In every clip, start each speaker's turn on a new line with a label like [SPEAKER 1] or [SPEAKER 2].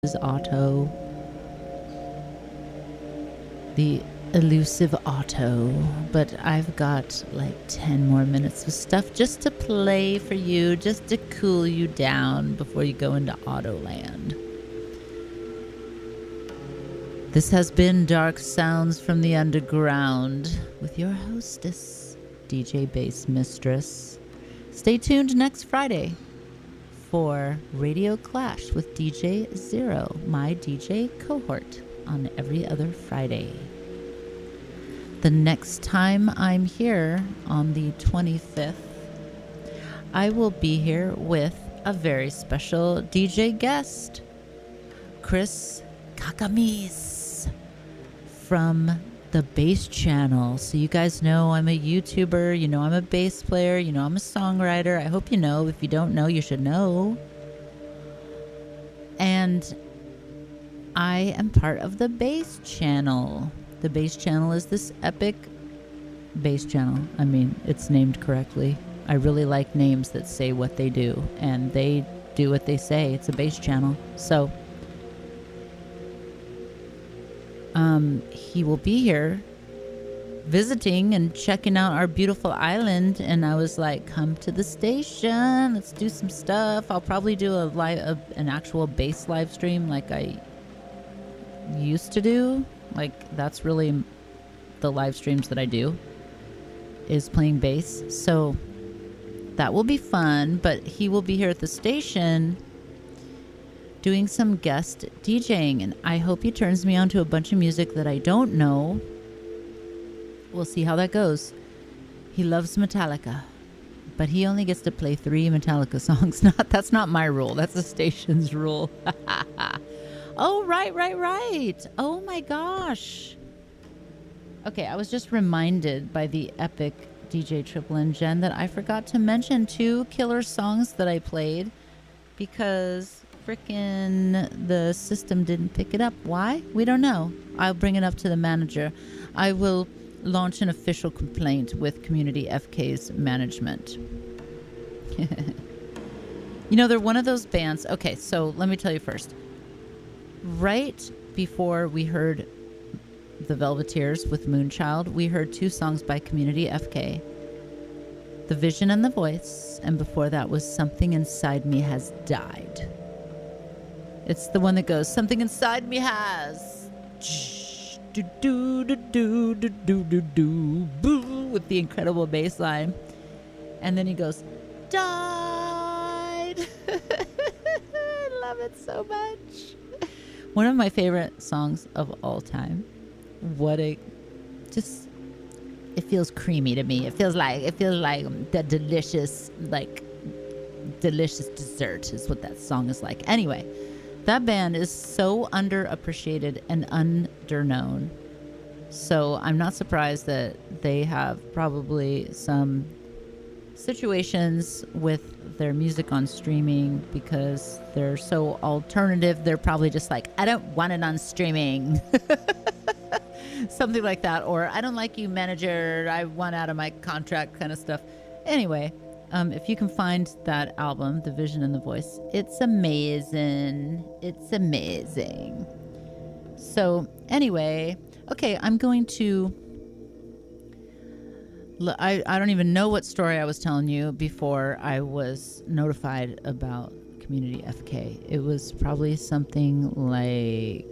[SPEAKER 1] is Otto, the elusive Otto, but I've got like 10 more minutes of stuff just to play for you, just to cool you down before you go into Autoland. This has been Dark Sounds from the Underground with your hostess, DJ Bass Mistress. Stay tuned next Friday for Radio Clash with DJ Zero, my DJ cohort, on every other Friday. The next time I'm here on the 25th, I will be here with a very special DJ guest, Chris Kakamis from the Bass Channel. So you guys know I'm a YouTuber, you know I'm a bass player, you know I'm a songwriter. I hope you know. If you don't know, you should know. And I am part of the Bass Channel. The Bass Channel is this epic bass channel. I mean, it's named correctly. I really like names that say what they do, and they do what they say. It's a bass channel. So he will be here visiting and checking out our beautiful island, and I was like, come to the station, let's do some stuff. I'll probably do an actual bass live stream like I used to do. Like, that's really the live streams that I do, is playing bass. So that will be fun, but he will be here at the station doing some guest DJing, and I hope he turns me on to a bunch of music that I don't know. We'll see how that goes. He loves Metallica, but he only gets to play 3 Metallica songs. That's not my rule. That's the station's rule. Oh, right. Oh my gosh. Okay, I was just reminded by the epic DJ Triple N Jen that I forgot to mention 2 killer songs that I played because frickin' the system didn't pick it up. Why? We don't know. I'll bring it up to the manager. I will launch an official complaint with Community FK's management. You know, they're one of those bands. Okay, so let me tell you first. Right before we heard the Velveteers with Moonchild, we heard 2 songs by Community FK. The Vision and the Voice, and before that was Something Inside Me Has Died. It's the one that goes, something inside me has do do do do do do do do boo, with the incredible bass line. And then he goes, died. I love it so much. One of my favorite songs of all time. It feels creamy to me. It feels like that delicious dessert is what that song is like. Anyway, that band is so underappreciated and underknown. So I'm not surprised that they have probably some situations with their music on streaming because they're so alternative. They're probably just like, I don't want it on streaming. Something like that. Or I don't like you, manager. I want out of my contract kind of stuff. Anyway, if you can find that album, The Vision and the Voice, it's amazing. It's amazing. So anyway, okay, I'm going to... I don't even know what story I was telling you before I was notified about Community FK. It was probably something like,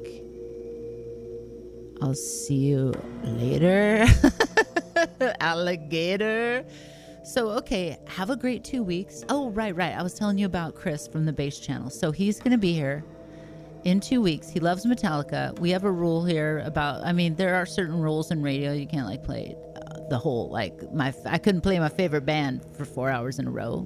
[SPEAKER 1] I'll see you later. Alligator. So, okay, have a great 2 weeks. Oh, right. I was telling you about Chris from the Bass Channel. So he's going to be here in 2 weeks. He loves Metallica. We have a rule here about, there are certain rules in radio. You can't play the whole, I couldn't play my favorite band for 4 hours in a row.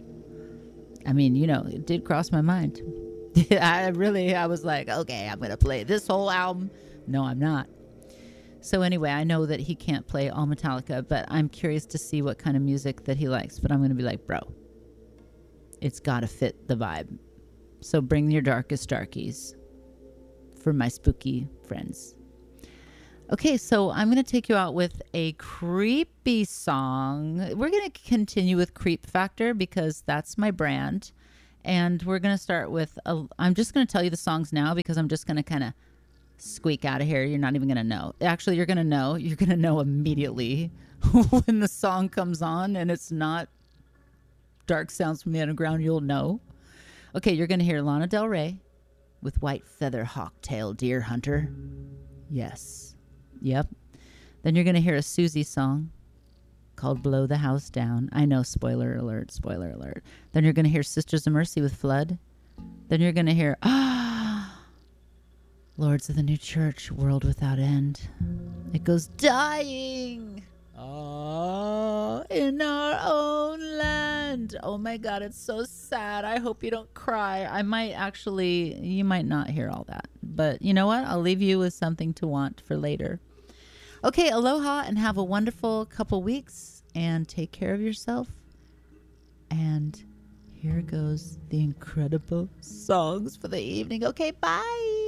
[SPEAKER 1] It did cross my mind. I was like, okay, I'm going to play this whole album. No, I'm not. So anyway, I know that he can't play all Metallica, but I'm curious to see what kind of music that he likes. But I'm going to be like, bro, it's got to fit the vibe. So bring your darkest darkies for my spooky friends. Okay, so I'm going to take you out with a creepy song. We're going to continue with Creep Factor because that's my brand. And we're going to start with, I'm just going to tell you the songs now because I'm just going to kind of squeak out of here. You're not even going to know. Actually, you're going to know. You're going to know immediately when the song comes on and it's not Dark Sounds from the Underground. You'll know. Okay, you're going to hear Lana Del Rey with White Feather Hawktail Deer Hunter. Yes. Yep. Then you're going to hear a Susie song called Blow the House Down. I know, spoiler alert, spoiler alert. Then you're going to hear Sisters of Mercy with Flood. Then you're going to hear Lords of the New Church, World Without End. It goes Dying in our own land. Oh my God, it's so sad. I hope you don't cry. You might not hear all that. But you know what? I'll leave you with something to want for later. Okay, aloha and have a wonderful couple weeks and take care of yourself. And here goes the incredible songs for the evening. Okay, bye.